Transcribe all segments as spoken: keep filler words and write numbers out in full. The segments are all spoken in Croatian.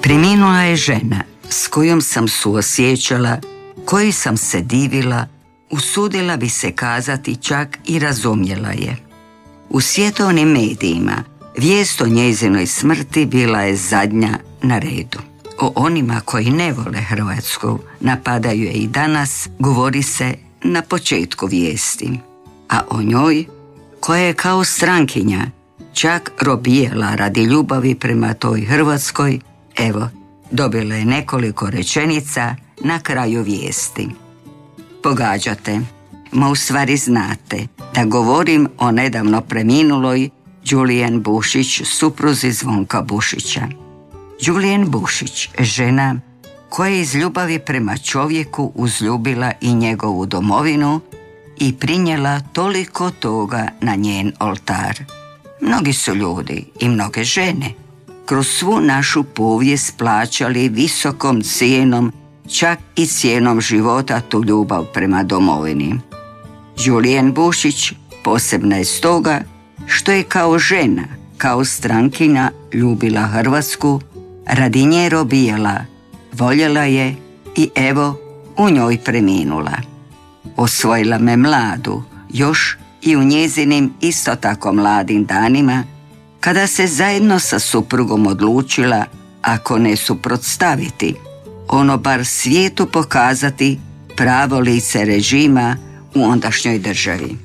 Preminula je žena s kojom sam suosjećala, kojoj sam se divila, usudila bi se kazati, čak i razumjela je. U svjetovnim medijima vijest o njezinoj smrti bila je zadnja na redu. O onima koji ne vole Hrvatsku, napadaju je i danas, govori se na početku vijesti. A o njoj, koja je kao strankinja čak robijela radi ljubavi prema toj Hrvatskoj, evo, dobila je nekoliko rečenica na kraju vijesti. Pogađate, ma u stvari znate da govorim o nedavno preminuloj Đulijen Bušić, supruzi Zvonka Bušića. Đulijen Bušić, žena koja je iz ljubavi prema čovjeku uzljubila i njegovu domovinu i prinijela toliko toga na njen oltar. Mnogi su ljudi i mnoge žene kroz svu našu povijest plaćali visokom cijenom, čak i cijenom života, tu ljubav prema domovini. Đulijen Bušić posebna je stoga što je kao žena, kao strankinja ljubila Hrvatsku, radi nje robijala, voljela je i evo u njoj preminula. Osvojila me mladu, još i u njezinim isto tako mladim danima, kada se zajedno sa suprugom odlučila, ako ne suprotstaviti, ono bar svijetu pokazati pravo lice režima u ondašnjoj državi.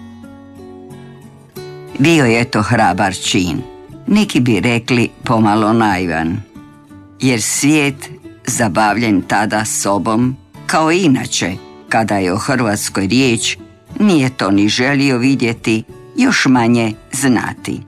Bio je to hrabar čin, neki bi rekli pomalo naivan, jer svijet, zabavljen tada sobom, kao i inače kada je o Hrvatskoj riječ, nije to ni želio vidjeti, još manje znati.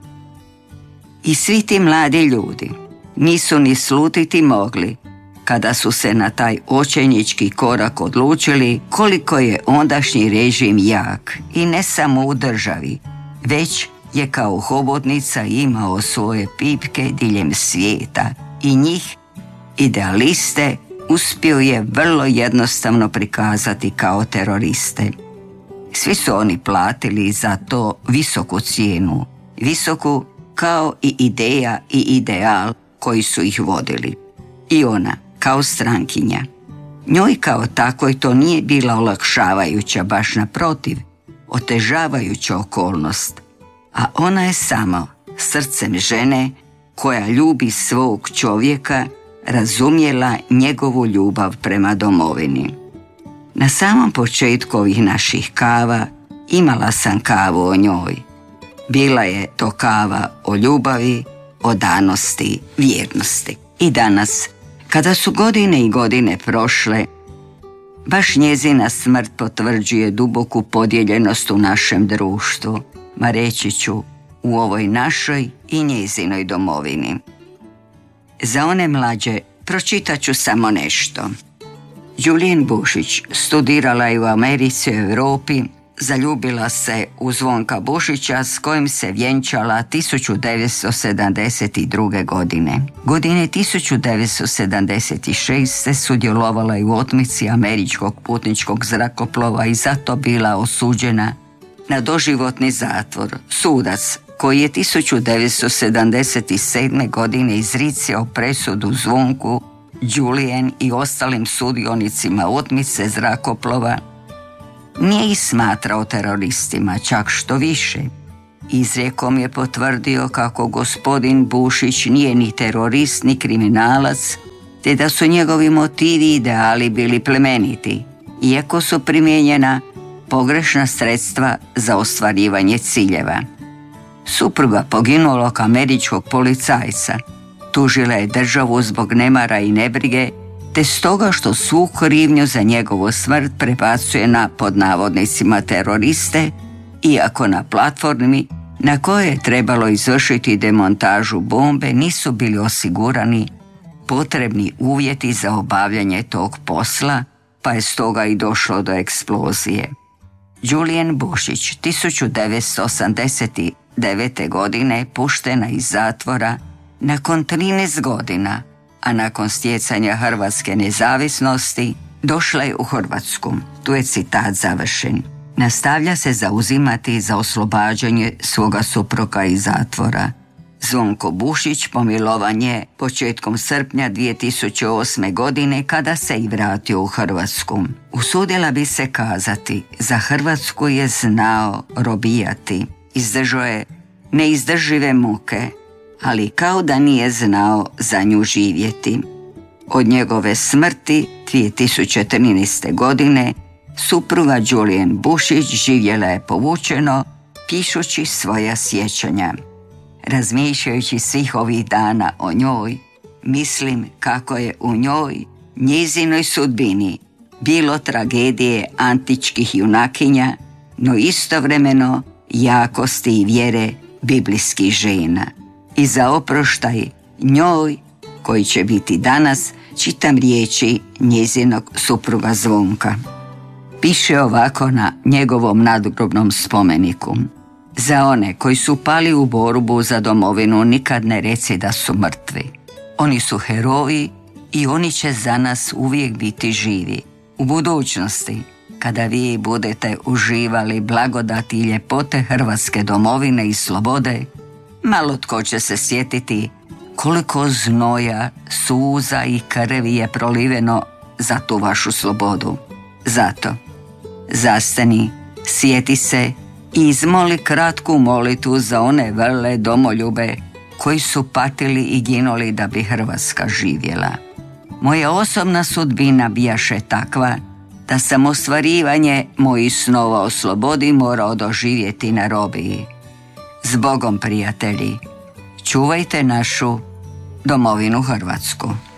I svi ti mladi ljudi nisu ni slutiti mogli kada su se na taj očajnički korak odlučili koliko je ondašnji režim jak i ne samo u državi, već je kao hobotnica imao svoje pipke diljem svijeta i njih, idealiste, uspio je vrlo jednostavno prikazati kao teroriste. Svi su oni platili za to visoku cijenu, visoku kao i ideja i ideal koji su ih vodili. I ona, kao strankinja, njoj kao takvoj to nije bila olakšavajuća, baš naprotiv, otežavajuća okolnost, a ona je samo srcem žene koja ljubi svog čovjeka razumjela njegovu ljubav prema domovini. Na samom početku ovih naših kava imala sam kavu o njoj. Bila je to kava o ljubavi, o danosti, vjernosti. I danas, kada su godine i godine prošle, baš njezina smrt potvrđuje duboku podijeljenost u našem društvu, ma reći ću, u ovoj našoj i njezinoj domovini. Za one mlađe pročitat ću samo nešto. Đulijen Bušić studirala je u Americi i Europi, zaljubila se u Zvonka Bušića s kojim se vjenčala tisuću devetsto sedamdeset druge. godine. Godine tisuću devetsto sedamdeset šeste. sudjelovala je u otmici američkog putničkog zrakoplova i zato bila osuđena na doživotni zatvor. Sudac koji je tisuću devetsto sedamdeset sedme. godine izricao presudu Zvonku, Đulijen i ostalim sudionicima otmice zrakoplova, nije ih smatrao teroristima, čak što više. Izrijekom je potvrdio kako gospodin Bušić nije ni terorist ni kriminalac, te da su njegovi motivi i ideali bili plemeniti, iako su primijenjena pogrešna sredstva za ostvarivanje ciljeva. Supruga poginulog američkog policajca tužila je državu zbog nemara i nebrige, te stoga što svu krivnju za njegovu smrt prebacuje na, pod navodnicima, teroriste, iako na platformi na kojoj je trebalo izvršiti demontažu bombe nisu bili osigurani potrebni uvjeti za obavljanje tog posla, pa je stoga i došlo do eksplozije. Đulijen Bušić tisuću devetsto osamdeset devete. godine puštena iz zatvora nakon trinaest godina, a nakon stjecanja hrvatske nezavisnosti došla je u Hrvatsku. Tu je citat završen. Nastavlja se zauzimati za oslobađanje svoga supruga iz zatvora. Zvonko Bušić pomilovan je početkom srpnja dvije tisuće osme. godine kada se i vratio u Hrvatsku. Usudila bi se kazati, za Hrvatsku je znao robijati. Izdržao je neizdržive muke, ali kao da nije znao za nju živjeti. Od njegove smrti dvije tisuće trinaeste. godine supruga Đulijen Bušić živjela je povučeno, pišući svoja sjećanja. Razmišljajući svih ovih dana o njoj, mislim kako je u njoj, njezinoj sudbini, bilo tragedije antičkih junakinja, no istovremeno jakosti i vjere biblijskih žena. I za oproštaj njoj, koji će biti danas, čitam riječi njezinog supruga Zvonka. Piše ovako na njegovom nadgrobnom spomeniku. Za one koji su pali u borbu za domovinu nikad ne reci da su mrtvi. Oni su heroji i oni će za nas uvijek biti živi. U budućnosti, kada vi budete uživali blagodati i ljepote hrvatske domovine i slobode, malo tko će se sjetiti koliko znoja, suza i krvi je proliveno za tu vašu slobodu. Zato, zastani, sjeti se i izmoli kratku molitvu za one vrle domoljube koji su patili i ginuli da bi Hrvatska živjela. Moja osobna sudbina bijaše takva da sam ostvarivanje mojih snova o slobodi morao doživjeti na robiji. Zbogom, prijatelji, čuvajte našu domovinu Hrvatsku.